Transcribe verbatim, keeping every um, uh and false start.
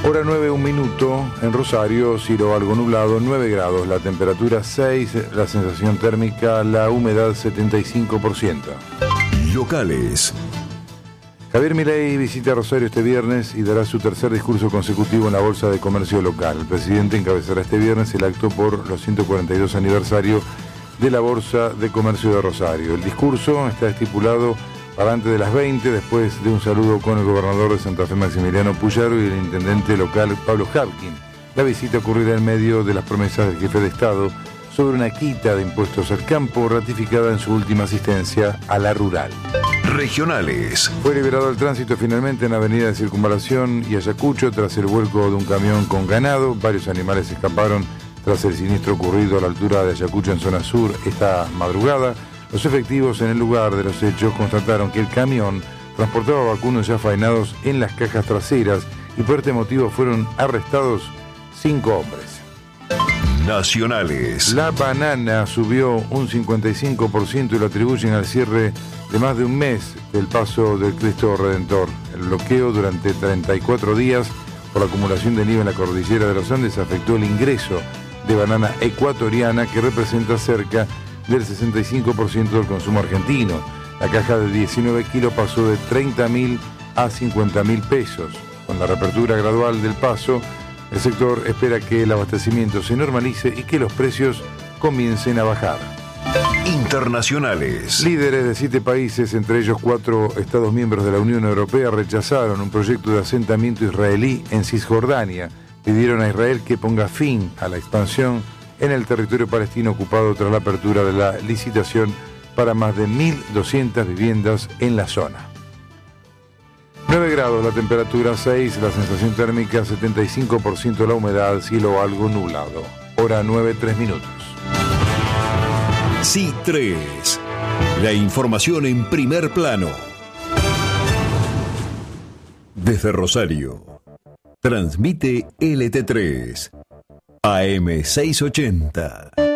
Hora nueve, un minuto, en Rosario, cielo algo nublado, nueve grados, la temperatura seis, la sensación térmica, la humedad setenta y cinco por ciento. Locales. Javier Milei visita Rosario este viernes y dará su tercer discurso consecutivo en la Bolsa de Comercio local. El presidente encabezará este viernes el acto por los ciento cuarenta y dos aniversario de la Bolsa de Comercio de Rosario. El discurso está estipulado para antes de las veinte, después de un saludo con el gobernador de Santa Fe, Maximiliano Puyaro, y el intendente local, Pablo Harkin. La visita ocurrirá en medio de las promesas del jefe de Estado sobre una quita de impuestos al campo, ratificada en su última asistencia a la rural. Regionales. Fue liberado el tránsito finalmente en la avenida de Circunvalación y Ayacucho tras el vuelco de un camión con ganado. Varios animales escaparon tras el siniestro ocurrido a la altura de Ayacucho en zona sur esta madrugada. Los efectivos en el lugar de los hechos constataron que el camión transportaba vacunos ya faenados en las cajas traseras y por este motivo fueron arrestados cinco hombres. Nacionales. La banana subió un cincuenta y cinco por ciento y lo atribuyen al cierre de más de un mes del paso del Cristo Redentor. El bloqueo durante treinta y cuatro días por la acumulación de nieve en la cordillera de los Andes afectó el ingreso de banana ecuatoriana, que representa cerca del sesenta y cinco por ciento del consumo argentino. La caja de diecinueve kilos pasó de treinta mil a cincuenta mil pesos. Con la reapertura gradual del paso, el sector espera que el abastecimiento se normalice y que los precios comiencen a bajar. Internacionales. Líderes de siete países, entre ellos cuatro Estados miembros de la Unión Europea, rechazaron un proyecto de asentamiento israelí en Cisjordania. Pidieron a Israel que ponga fin a la expansión en el territorio palestino ocupado tras la apertura de la licitación para más de mil doscientas viviendas en la zona. nueve grados la temperatura, seis la sensación térmica, setenta y cinco por ciento la humedad, cielo algo nublado. Hora nueve, tres minutos. C tres. La información en primer plano. Desde Rosario. Transmite L T tres. A M seiscientos ochenta.